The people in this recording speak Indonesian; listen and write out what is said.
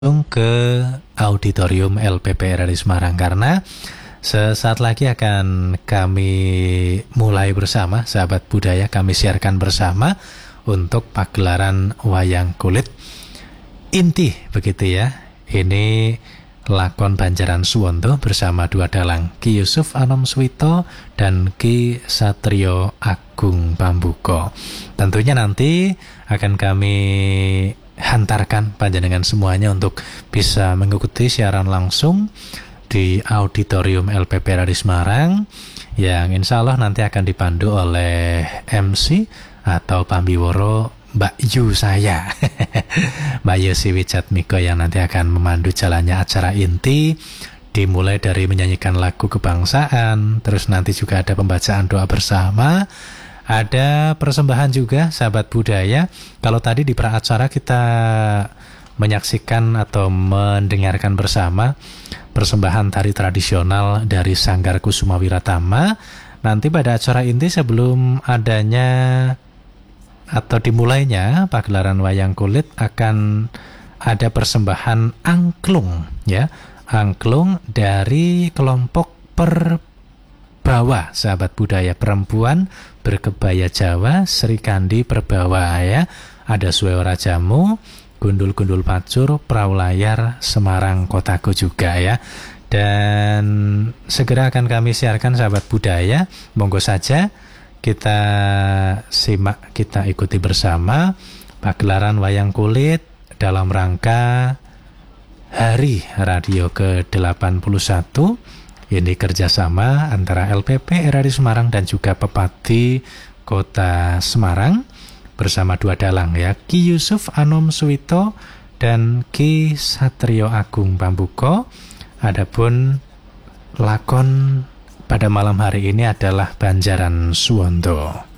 ke auditorium LPP RRI Semarang karena sesaat lagi akan kami mulai bersama, sahabat budaya, kami siarkan bersama untuk pagelaran wayang kulit inti, begitu ya. Ini lakon Banjaran Suwondo bersama dua dalang, Ki Yusuf Anom Suwito dan Ki Satrio Agung Pambuko. Tentunya nanti akan kami hantarkan panjenengan semuanya untuk bisa mengikuti siaran langsung di auditorium LPP RRI Semarang yang insya Allah nanti akan dipandu oleh MC atau pambiworo Mbak Yu saya Mbak Yusi Wijatmiko yang nanti akan memandu jalannya acara inti, dimulai dari menyanyikan lagu kebangsaan, terus nanti juga ada pembacaan doa bersama. Ada persembahan juga, sahabat budaya. Kalau tadi di praacara kita menyaksikan atau mendengarkan bersama persembahan tari tradisional dari Sanggar Kusuma Wiratama, nanti pada acara inti sebelum adanya atau dimulainya pagelaran wayang kulit akan ada persembahan angklung, ya, angklung dari kelompok Perbawa, sahabat budaya, perempuan berkebaya Jawa, Sri Kandi Perbawa, ya. Ada Suewara Jamu, Gundul-Gundul Pacur, Perahu Layar, Semarang Kotaku juga, ya. Dan segera akan kami siarkan, sahabat budaya. Monggo saja kita simak, kita ikuti bersama pagelaran wayang kulit dalam rangka Hari Radio ke-81. Ini kerjasama antara LPP RRI Semarang dan juga Pepati Kota Semarang bersama dua dalang, ya, Ki Yusuf Anom Suwito dan Ki Satrio Agung Pambuko. Adapun lakon pada malam hari ini adalah Banjaran Suwondo.